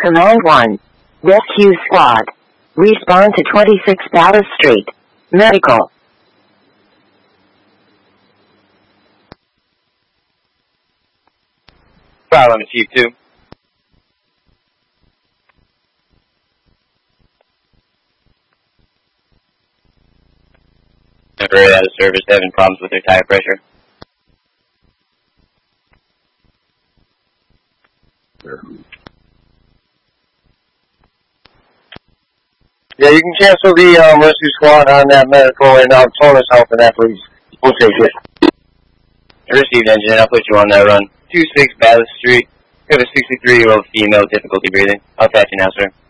Command 1. Rescue Squad. Respawn to 26 Dallas Street. Medical. Problem, Chief 2. Temporary out of service, having problems with their tire pressure. Yeah, you can cancel the rescue squad on that medical and phone us out for that, please. We'll take it. Received, engine. I'll put you on that run. 26 Dallas Street. We have a 63-year-old female with difficulty breathing. I'll patch you now, sir.